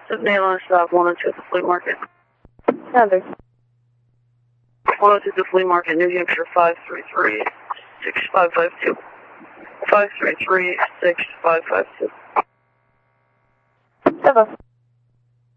Nayland, stop 102 at the flea market. Heather. 102 at the flea market, New Hampshire 533-6552. 533-6552. Heather.